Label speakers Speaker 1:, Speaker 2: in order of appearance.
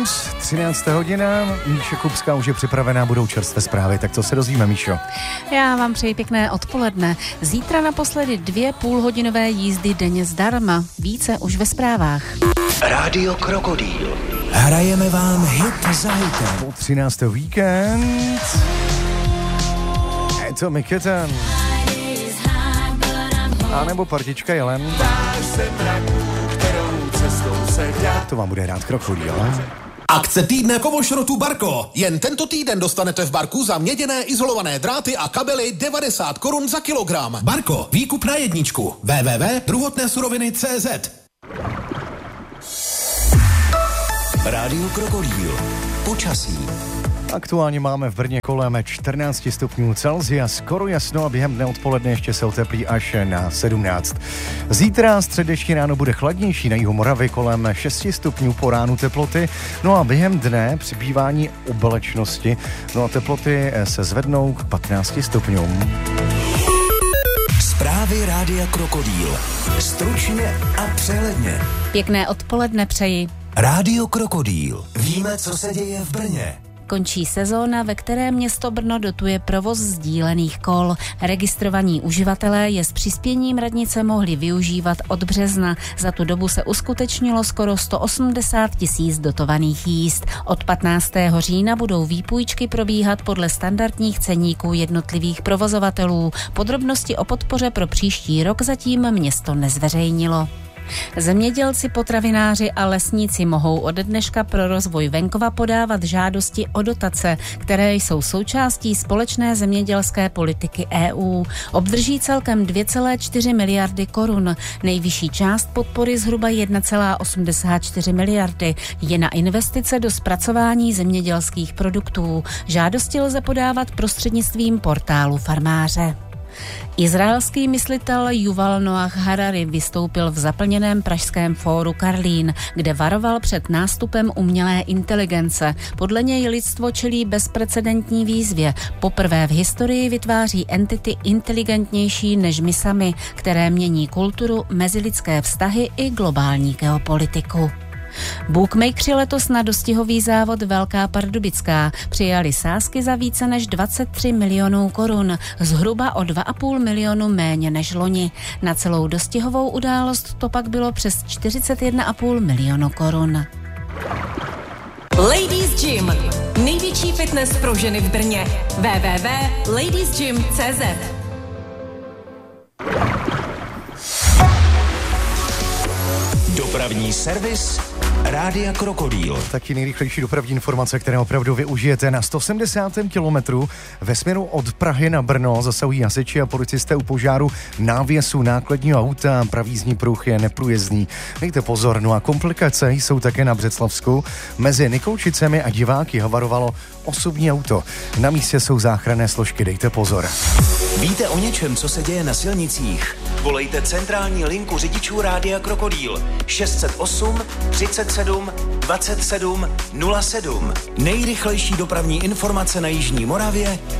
Speaker 1: News, 13. hodina, Míša Kupská už je připravená, budou čerstvé zprávy, tak co se dozvíme, Míšo?
Speaker 2: Já vám přeji pěkné odpoledne. Zítra naposledy 2 půlhodinové jízdy denně zdarma, více už ve zprávách.
Speaker 3: Rádio Krokodýl.
Speaker 4: Hrajeme vám hit za hitem.
Speaker 1: Po 13. víkend. Je to Miketen. A nebo partička Jelen. To vám bude hrát Krokodýl.
Speaker 4: Akce týdne kovošrotu Barko. Jen tento týden dostanete v Barku za měděné izolované dráty a kabely 90 korun za kilogram. Barko, výkup na jedničku. www.druhotnésuroviny.cz.
Speaker 3: Rádio Krokodýl. Počasí.
Speaker 1: Aktuálně máme v Brně kolem 14 stupňů Celsia, skoro jasno a během dne odpoledne ještě se oteplí až na 17. Zítra středeční ráno bude chladnější, na jihu Moravy kolem 6 stupňů po ránu teploty, no a během dne přibývání oblačnosti, no a teploty se zvednou k 15 stupňům.
Speaker 3: Zprávy Rádia Krokodýl. Stručně a přehledně.
Speaker 2: Pěkné odpoledne přeji.
Speaker 3: Rádio Krokodýl. Víme, co se děje v Brně.
Speaker 2: Končí sezóna, ve které město Brno dotuje provoz sdílených kol. Registrovaní uživatelé je s přispěním radnice mohli využívat od března. Za tu dobu se uskutečnilo skoro 180 000 dotovaných jízd. Od 15. října budou výpůjčky probíhat podle standardních ceníků jednotlivých provozovatelů. Podrobnosti o podpoře pro příští rok zatím město nezveřejnilo. Zemědělci, potravináři a lesníci mohou ode dneška pro rozvoj venkova podávat žádosti o dotace, které jsou součástí společné zemědělské politiky EU. Obdrží celkem 2,4 miliardy korun. Nejvyšší část podpory zhruba 1,84 miliardy je na investice do zpracování zemědělských produktů. Žádosti lze podávat prostřednictvím portálu farmáře. Izraelský myslitel Yuval Noach Harari vystoupil v zaplněném pražském fóru Karlín, kde varoval před nástupem umělé inteligence. Podle něj lidstvo čelí bezprecedentní výzvě. Poprvé v historii vytváří entity inteligentnější než my sami, které mění kulturu, mezilidské vztahy i globální geopolitiku. Bookmakeři letos na dostihový závod Velká Pardubická přijali sázky za více než 23 milionů korun, zhruba o 2,5 milionu méně než loni. Na celou dostihovou událost to pak bylo přes 41,5 milionu korun.
Speaker 5: Ladies Gym. Největší fitness pro ženy v Brně. www.ladiesgym.cz.
Speaker 3: Dopravní servis Rádia Krokodýl.
Speaker 1: Taky nejrychlejší dopravní informace, které opravdu využijete. Na 170. kilometru ve směru od Prahy na Brno zasahují hasiči a policisté u požáru návěsu nákladního auta. Pravý jízdní pruh je neprůjezdný. Dejte pozor, no a komplikace jsou také na Břeclavsku. Mezi Nikolčicemi a Diváky havarovalo osobní auto. Na místě jsou záchranné složky, dejte pozor.
Speaker 3: Víte o něčem, co se děje na silnicích? Volejte centrální linku řidičů Rádia Krokodýl 608 37 27 07. Nejrychlejší dopravní informace na jižní Moravě